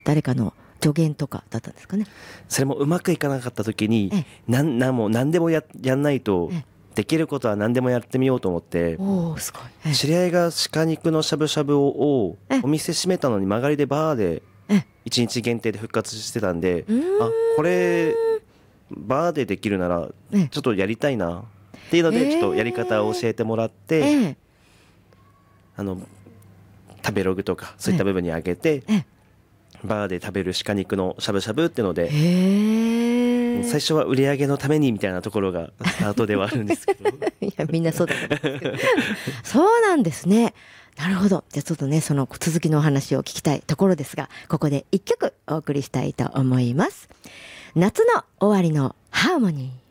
誰かの助言とかだったんですかね。 それもうまくいかなかった時にもう何でもやんないと、できることは何でもやってみようと思って、 すごい。 知り合いが鹿肉のしゃぶしゃぶをお店閉めたのに曲がりでバーで1日限定で復活してたんで、これバーでできるならちょっとやりたいなっていうので、ちょっとやり方を教えてもらって、食べログとかそういった部分に上げて、バーで食べる鹿肉のしゃぶしゃぶっていうので、最初は売り上げのためにみたいなところがスタートではあるんですけどいやみんなそうだと思うんですけどそうなんですね。なるほど。じゃあちょっとね、その続きのお話を聞きたいところですが、ここで一曲お送りしたいと思います。夏の終わりのハーモニー。